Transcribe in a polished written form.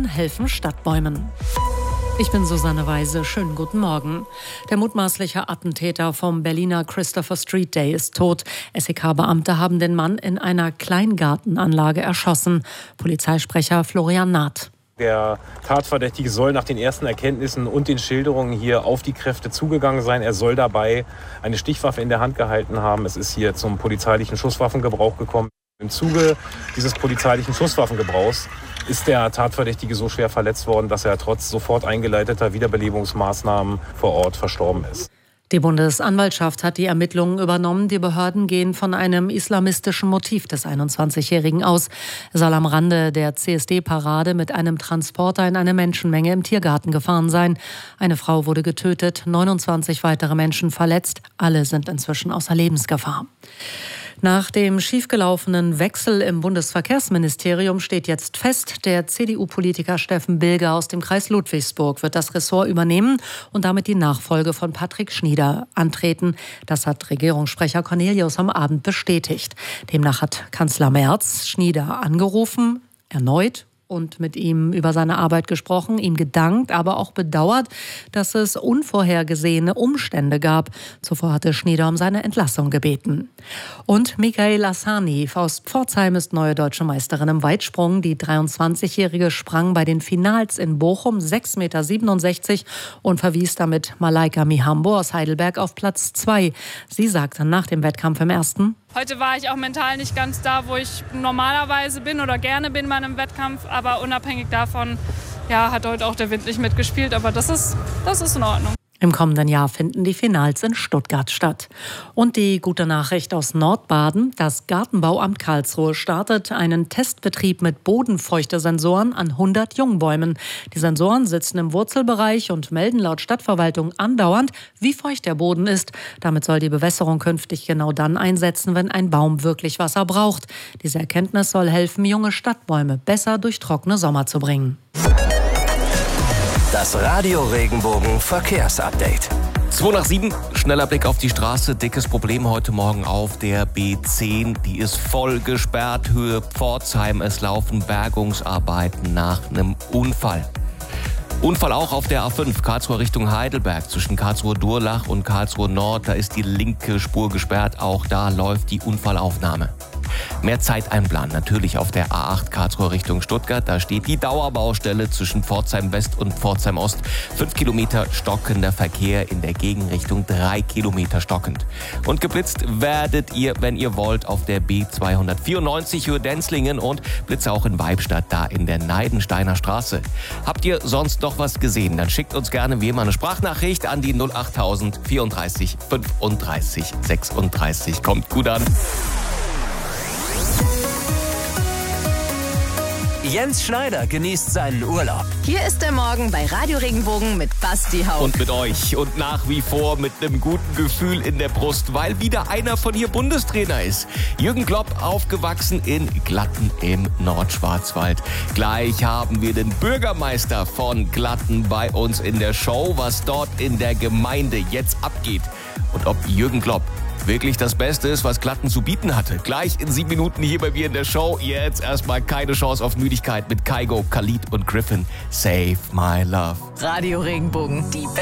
helfen Stadtbäumen. Ich bin Susanne Weise. Schönen guten Morgen. Der mutmaßliche Attentäter vom Berliner Christopher Street Day ist tot. SEK-Beamte haben den Mann in einer Kleingartenanlage erschossen. Polizeisprecher Florian Naht. Der Tatverdächtige soll nach den ersten Erkenntnissen und den Schilderungen hier auf die Kräfte zugegangen sein. Er soll dabei eine Stichwaffe in der Hand gehalten haben. Es ist hier zum polizeilichen Schusswaffengebrauch gekommen. Im Zuge dieses polizeilichen Schusswaffengebrauchs ist der Tatverdächtige so schwer verletzt worden, dass er trotz sofort eingeleiteter Wiederbelebungsmaßnahmen vor Ort verstorben ist. Die Bundesanwaltschaft hat die Ermittlungen übernommen. Die Behörden gehen von einem islamistischen Motiv des 21-Jährigen aus. Er soll am Rande der CSD-Parade mit einem Transporter in eine Menschenmenge im Tiergarten gefahren sein. Eine Frau wurde getötet, 29 weitere Menschen verletzt. Alle sind inzwischen außer Lebensgefahr. Nach dem schiefgelaufenen Wechsel im Bundesverkehrsministerium steht jetzt fest, der CDU-Politiker Steffen Bilger aus dem Kreis Ludwigsburg wird das Ressort übernehmen und damit die Nachfolge von Patrick Schnieder antreten. Das hat Regierungssprecher Cornelius am Abend bestätigt. Demnach hat Kanzler Merz Schnieder angerufen, erneut, und mit ihm über seine Arbeit gesprochen, ihm gedankt, aber auch bedauert, dass es unvorhergesehene Umstände gab. Zuvor hatte Schnieder um seine Entlassung gebeten. Und Michael Asani aus Pforzheim ist neue deutsche Meisterin im Weitsprung. Die 23-Jährige sprang bei den Finals in Bochum 6,67 Meter und verwies damit Malaika Mihambo aus Heidelberg auf Platz 2. Sie sagte nach dem Wettkampf im ersten: Heute war ich auch mental nicht ganz da, wo ich normalerweise bin oder gerne bin bei einem Wettkampf. Aber unabhängig davon, hat heute auch der Wind nicht mitgespielt. Aber das ist in Ordnung. Im kommenden Jahr finden die Finals in Stuttgart statt. Und die gute Nachricht aus Nordbaden: Das Gartenbauamt Karlsruhe startet einen Testbetrieb mit Bodenfeuchtesensoren an 100 Jungbäumen. Die Sensoren sitzen im Wurzelbereich und melden laut Stadtverwaltung andauernd, wie feucht der Boden ist. Damit soll die Bewässerung künftig genau dann einsetzen, wenn ein Baum wirklich Wasser braucht. Diese Erkenntnis soll helfen, junge Stadtbäume besser durch trockene Sommer zu bringen. Das Radio Regenbogen Verkehrsupdate. 2 nach 7, schneller Blick auf die Straße. Dickes Problem heute Morgen auf der B10. Die ist voll gesperrt, Höhe Pforzheim. Es laufen Bergungsarbeiten nach einem Unfall. Unfall auch auf der A5, Karlsruhe Richtung Heidelberg, zwischen Karlsruhe-Durlach und Karlsruhe-Nord. Da ist die linke Spur gesperrt. Auch da läuft die Unfallaufnahme. Mehr Zeit einplanen, natürlich auf der A8 Karlsruhe Richtung Stuttgart. Da steht die Dauerbaustelle zwischen Pforzheim West und Pforzheim Ost. 5 Kilometer stockender Verkehr, in der Gegenrichtung 3 Kilometer stockend. Und geblitzt werdet ihr, wenn ihr wollt, auf der B294 Höhe Denzlingen und Blitze auch in Weibstadt, da in der Neidensteiner Straße. Habt ihr sonst noch was gesehen? Dann schickt uns gerne wie immer eine Sprachnachricht an die 08000 34 35 36. Kommt gut an. Jens Schneider genießt seinen Urlaub. Hier ist der Morgen bei Radio Regenbogen mit Basti Hauck. Und mit euch. Und nach wie vor mit einem guten Gefühl in der Brust, weil wieder einer von hier Bundestrainer ist. Jürgen Klopp, aufgewachsen in Glatten im Nordschwarzwald. Gleich haben wir den Bürgermeister von Glatten bei uns in der Show, was dort in der Gemeinde jetzt abgeht. Und ob Jürgen Klopp wirklich das Beste ist, was Glatten zu bieten hatte. Gleich in 7 Minuten hier bei mir in der Show. Jetzt erstmal keine Chance auf Müdigkeit mit Kygo, Khalid und Griffin. Save my love. Radio Regenbogen, die